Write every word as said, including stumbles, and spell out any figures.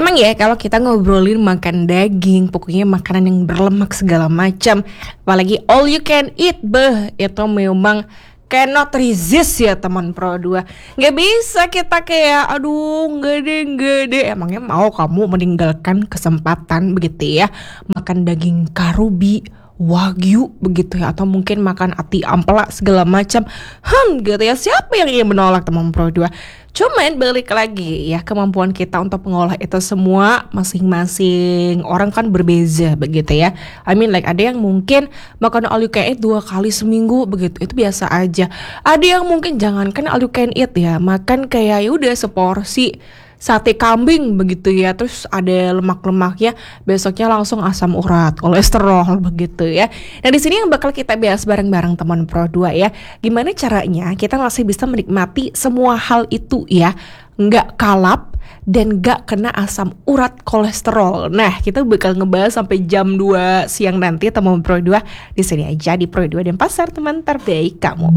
Emang ya kalau kita ngobrolin makan daging, pokoknya makanan yang berlemak segala macam, apalagi all you can eat, beh, itu memang cannot resist ya teman Pro dua. Nggak bisa kita kayak aduh nggak deh nggak deh. Emangnya mau kamu meninggalkan kesempatan begitu ya makan daging karubi, wagyu begitu ya, atau mungkin makan ati ampela segala macam. Hmm gitu ya, siapa yang ingin menolak teman Pro dua? Cuman balik lagi ya, kemampuan kita untuk mengolah itu semua masing-masing orang kan berbeza begitu ya. I mean like ada yang mungkin makan all you can eat dua kali seminggu begitu, itu biasa aja. Ada yang mungkin jangankan all you can eat ya, makan kayak ya udah seporsi sate kambing begitu ya, terus ada lemak-lemaknya, besoknya langsung asam urat, kolesterol begitu ya. Nah di sini yang bakal kita bahas bareng-bareng teman Pro dua ya, gimana caranya kita masih bisa menikmati semua hal itu ya, nggak kalap dan nggak kena asam urat kolesterol. Nah kita bakal ngebahas sampai jam dua siang nanti teman Pro dua di sini aja di Pro dua Denpasar, teman terbaik kamu.